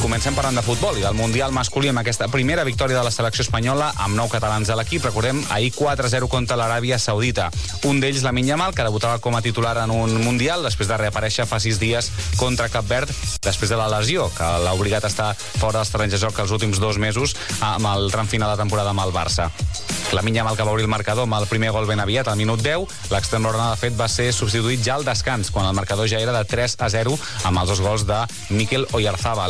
comencem parlant de futbol i del Mundial masculí amb aquesta primera victòria de la selecció espanyola amb 9 catalans a l'equip. Recordem, ahir 4-0 contra l'Aràbia Saudita. Un d'ells, Lamine Yamal, que debutava com a titular en un Mundial després de reaparèixer fa 6 dies contra Cap Verd després de la lesió, que l'ha obligat a estar fora dels terrenys de joc els últims 2 mesos amb el tram final de temporada amb el Barça. Lamine Yamal, que va obrir el marcador amb el primer gol ben aviat, al minut 10. L'extrem blaugrana, de fet, va ser substituït ja al descans, quan el marcador ja era de 3-0 amb els 2 gols de Mikel Oyarzabal.